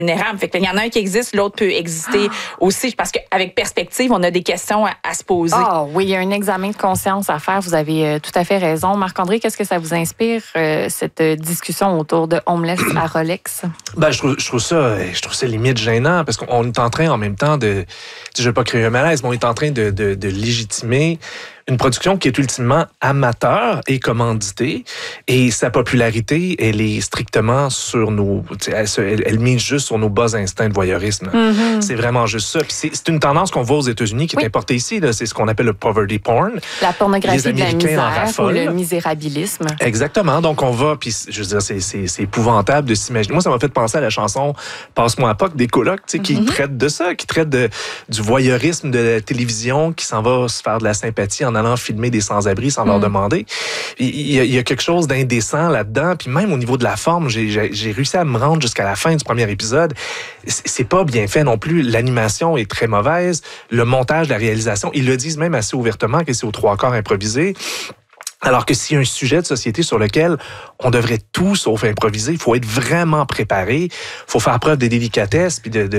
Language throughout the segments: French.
vulnérable. Fait qu'il y en a un qui existe, l'autre peut exister aussi. Parce qu'avec perspective, on a des questions à se poser. Ah oui, il y a un examen de conscience à faire. Vous avez tout à fait raison. Marc-André, qu'est-ce que ça vous inspire, cette discussion autour de Homeless à Rolex? Je trouve ça limite gênant parce qu'on est en train en même temps de... Je ne veux pas créer un malaise, mais on est en train de légitimer une production qui est ultimement amateur et commanditée, et sa popularité, elle est strictement sur nos... Elle mise juste sur nos bas instincts de voyeurisme. Mm-hmm. C'est vraiment juste ça. Puis c'est une tendance qu'on voit aux États-Unis qui est importée ici. Là. C'est ce qu'on appelle le poverty porn. La pornographie de la misère ou le misérabilisme. Exactement. Donc on va... Puis je veux dire, c'est épouvantable de s'imaginer. Moi, ça m'a fait penser à la chanson « Passe-moi à POC » des colocs, qui traite de ça, qui traite du voyeurisme de la télévision, qui s'en va se faire de la sympathie en allant filmer des sans-abri sans leur demander. Il y a quelque chose d'indécent là-dedans. Puis même au niveau de la forme, j'ai réussi à me rendre jusqu'à la fin du premier épisode. C'est pas bien fait non plus. L'animation est très mauvaise. Le montage, la réalisation, ils le disent même assez ouvertement que c'est aux 3/4 improvisé. Alors que s'il y a un sujet de société sur lequel on devrait tout sauf improviser, il faut être vraiment préparé, il faut faire preuve de délicatesse puis de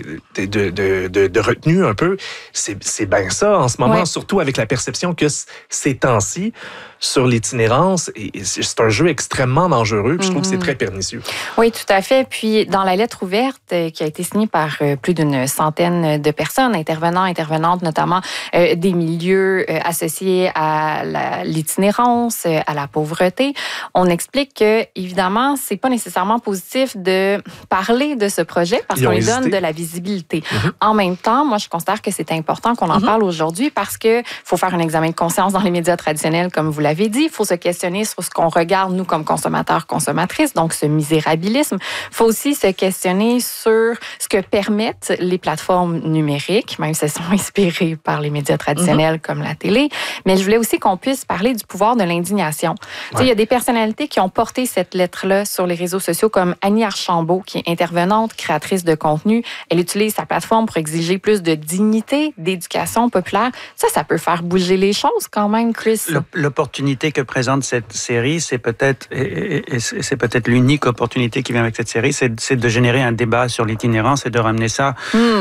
retenue un peu. C'est bien ça en ce moment, surtout avec la perception que ces temps-ci, sur l'itinérance, c'est un jeu extrêmement dangereux, puis je trouve que c'est très pernicieux. Oui, tout à fait. Puis dans la lettre ouverte qui a été signée par plus d'une centaine de personnes, intervenantes, notamment des milieux associés à l'itinérance, à la pauvreté, on explique que, évidemment, c'est pas nécessairement positif de parler de ce projet parce qu'on lui donne de la visibilité. En même temps, moi, je considère que c'est important qu'on en parle aujourd'hui parce que faut faire un examen de conscience dans les médias traditionnels, comme vous l'avez dit. Il faut se questionner sur ce qu'on regarde, nous, comme consommateurs, consommatrices, donc ce misérabilisme. Il faut aussi se questionner sur ce que permettent les plateformes numériques, même si elles sont inspirées par les médias traditionnels comme la télé. Mais je voulais aussi qu'on puisse parler du pouvoir de l'indignation. Il y a des personnalités qui ont porté cette lettre-là sur les réseaux sociaux, comme Annie Archambault, qui est intervenante, créatrice de contenu. Elle utilise sa plateforme pour exiger plus de dignité, d'éducation populaire. Ça peut faire bouger les choses quand même, Chris. L'opportunité que présente cette série, c'est peut-être l'unique opportunité qui vient avec cette série, c'est de générer un débat sur l'itinérance et de ramener ça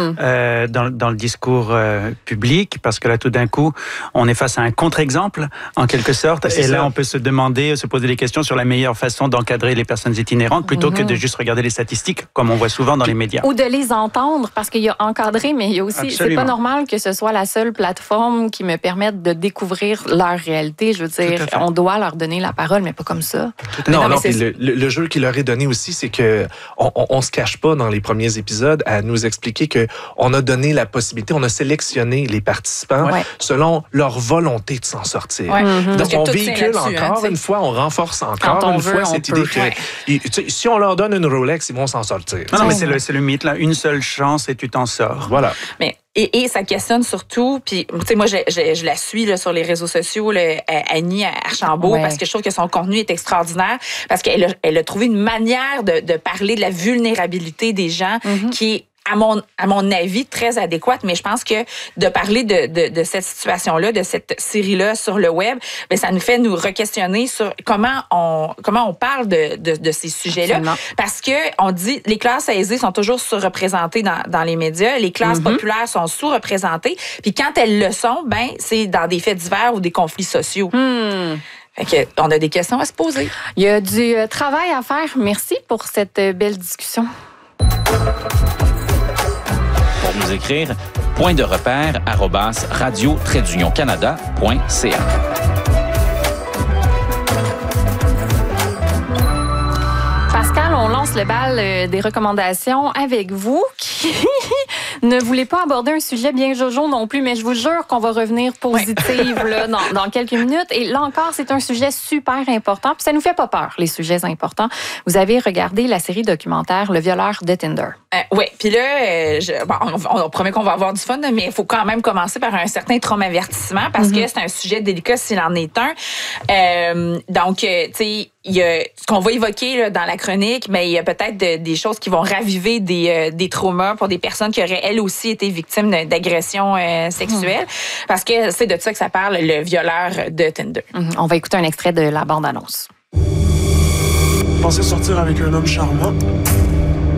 dans le discours public, parce que là, tout d'un coup, on est face à un contre-exemple, en quelque sorte, et là, on peut se poser des questions sur la meilleure façon d'encadrer les personnes itinérantes, plutôt que de juste regarder les statistiques, comme on voit souvent dans les médias. Ou de les entendre, parce qu'il y a encadré, mais il y a aussi... Absolument. C'est pas normal que ce soit la seule plateforme qui me permette de découvrir leur réalité. Je veux dire, on doit leur donner la parole, mais pas comme ça. Non, puis le jeu qui leur est donné aussi, c'est que on se cache pas dans les premiers épisodes à nous expliquer que on a donné la possibilité, on a sélectionné les participants selon leur volonté de s'en sortir. Donc on véhicule encore une fois, on renforce encore une fois cette idée que si on leur donne une Rolex, ils vont s'en sortir. Non, mais c'est le mythe là, une seule chance et tu t'en sors. Voilà. Mais Et ça questionne surtout, puis tu sais, moi, je la suis là, sur les réseaux sociaux, là, Annie Archambault, parce que je trouve que son contenu est extraordinaire, parce qu'elle a trouvé une manière de parler de la vulnérabilité des gens qui est, à mon avis, très adéquate, mais je pense que de parler de cette situation-là, de cette série-là sur le web, bien, ça nous fait nous re-questionner sur comment on parle de ces sujets-là. Absolument. Parce que on dit les classes aisées sont toujours surreprésentées dans les médias, les classes populaires sont sous-représentées, puis quand elles le sont, ben c'est dans des faits divers ou des conflits sociaux. Fait que, on a des questions à se poser. Il y a du travail à faire. Merci pour cette belle discussion. Pour nous écrire, point-de-repère@radio-canada.ca. Pascal, on lance le bal des recommandations avec vous qui ne voulez pas aborder un sujet bien jojo non plus, mais je vous jure qu'on va revenir positive là, dans quelques minutes. Et là encore, c'est un sujet super important. Puis ça nous fait pas peur, les sujets importants. Vous avez regardé la série documentaire Le violeur de Tinder. Oui, puis là, on promet qu'on va avoir du fun, mais il faut quand même commencer par un certain traumavertissement parce que c'est un sujet délicat s'il en est un. Donc, tu sais, il y a ce qu'on va évoquer là, dans la chronique, mais il y a peut-être des choses qui vont raviver des traumas pour des personnes qui auraient, elles aussi, été victimes d'agressions sexuelles. Parce que c'est de ça que ça parle, le violeur de Tinder. On va écouter un extrait de la bande-annonce. Je pensais sortir avec un homme charmant.